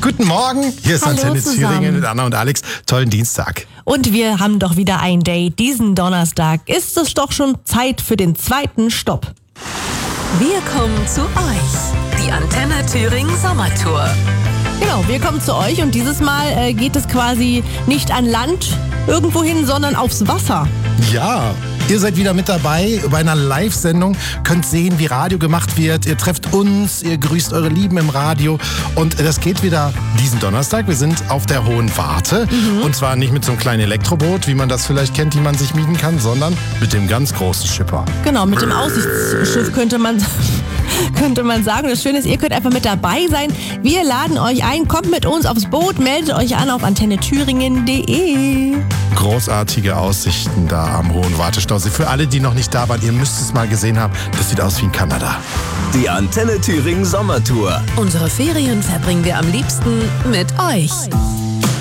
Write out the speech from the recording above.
Guten Morgen, hier ist Hallo Antenne zusammen. Thüringen mit Anna und Alex. Tollen Dienstag. Und wir haben doch wieder ein Date. Diesen Donnerstag ist es doch schon Zeit für den zweiten Stopp. Wir kommen zu euch. Die Antenne Thüringen Sommertour. Genau, wir kommen zu euch und dieses Mal geht es quasi nicht an Land irgendwo hin, sondern aufs Wasser. Ja, ihr seid wieder mit dabei bei einer Live-Sendung, könnt sehen, wie Radio gemacht wird. Ihr trefft uns, ihr grüßt eure Lieben im Radio und das geht wieder diesen Donnerstag. Wir sind auf der Hohen Warte und zwar nicht mit so einem kleinen Elektroboot, wie man das vielleicht kennt, die man sich mieten kann, sondern mit dem ganz großen Schipper. Genau, mit dem Aussichtsschiff könnte man sagen. Das Schöne ist, ihr könnt einfach mit dabei sein. Wir laden euch ein, kommt mit uns aufs Boot, meldet euch an auf antennethüringen.de. Großartige Aussichten da am Hohen Wartestausee. Für alle, die noch nicht da waren, ihr müsst es mal gesehen haben, das sieht aus wie in Kanada. Die Antenne Thüringen Sommertour. Unsere Ferien verbringen wir am liebsten mit euch.